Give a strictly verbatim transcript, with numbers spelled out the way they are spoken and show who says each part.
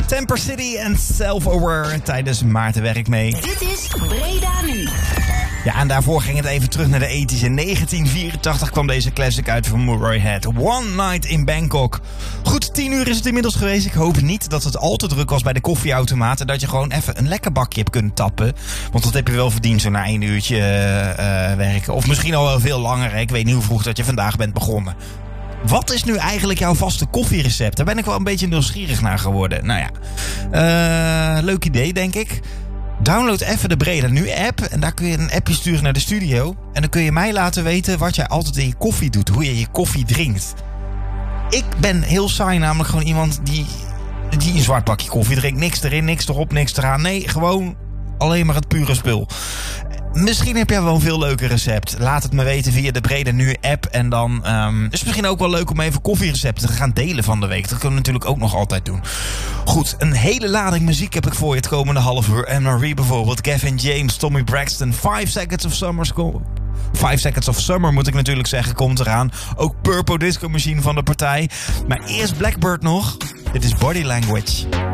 Speaker 1: Temper City en Self-Aware tijdens Maarten Werk mee.
Speaker 2: Dit is Breda Nu.
Speaker 1: Ja, en daarvoor ging het even terug naar de ethisch. In negentien vierentachtig kwam deze classic uit van Murray Head. One Night in Bangkok. Goed, tien uur is het inmiddels geweest. Ik hoop niet dat het al te druk was bij de koffieautomaat. En dat je gewoon even een lekker bakje hebt kunnen tappen. Want dat heb je wel verdiend zo na één uurtje uh, werken. Of misschien al wel veel langer. Hè? Ik weet niet hoe vroeg dat je vandaag bent begonnen. Wat is nu eigenlijk jouw vaste koffierecept? Daar ben ik wel een beetje nieuwsgierig naar geworden. Nou ja, uh, leuk idee denk ik. Download even de Breda Nu app en daar kun je een appje sturen naar de studio. En dan kun je mij laten weten wat jij altijd in je koffie doet. Hoe je je koffie drinkt. Ik ben heel saai, namelijk gewoon iemand die, die een zwart bakje koffie drinkt. Niks erin, niks erop, niks eraan. Nee, gewoon alleen maar het pure spul. Misschien heb jij wel een veel leuker recept. Laat het me weten via de Breda Nu app. En dan um, is het misschien ook wel leuk om even koffierecepten te gaan delen van de week. Dat kunnen we natuurlijk ook nog altijd doen. Goed, een hele lading muziek heb ik voor je het komende half uur. Anne-Marie bijvoorbeeld, Gavin James, Tommy Braxton, Five Seconds of Summer. Five Seconds of Summer moet ik natuurlijk zeggen, komt eraan. Ook Purple Disco Machine van de partij. Maar eerst Blackbird nog. Dit is Body Language.